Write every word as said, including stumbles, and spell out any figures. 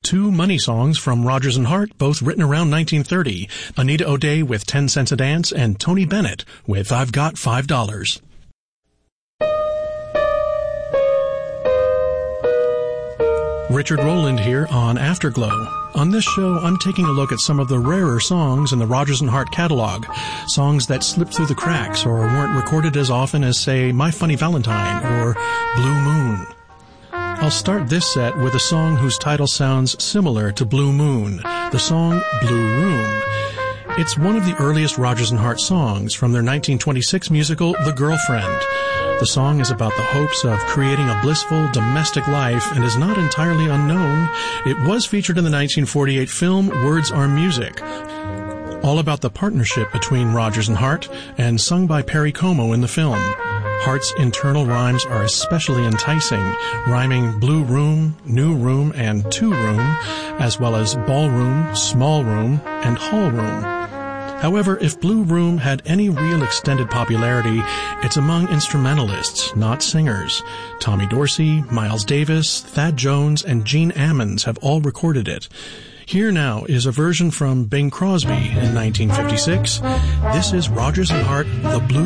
two money songs from Rodgers and Hart, both written around nineteen thirty. Anita O'Day with ten cents a Dance and Tony Bennett with I've Got five dollars. Richard Rowland here on Afterglow. On this show, I'm taking a look at some of the rarer songs in the Rodgers and Hart catalog, songs that slipped through the cracks or weren't recorded as often as, say, My Funny Valentine or Blue Moon. I'll start this set with a song whose title sounds similar to Blue Moon, the song Blue Room. It's one of the earliest Rodgers and Hart songs from their nineteen twenty-six musical The Girlfriend. The song is about the hopes of creating a blissful domestic life and is not entirely unknown. It was featured in the nineteen forty-eight film Words Are Music, all about the partnership between Rodgers and Hart and sung by Perry Como in the film. Hart's internal rhymes are especially enticing, rhyming blue room, new room, and two room, as well as ballroom, small room, and hall room. However, if Blue Room had any real extended popularity, it's among instrumentalists, not singers. Tommy Dorsey, Miles Davis, Thad Jones, and Gene Ammons have all recorded it. Here now is a version from Bing Crosby in nineteen fifty-six. This is Rodgers and Hart, The Blue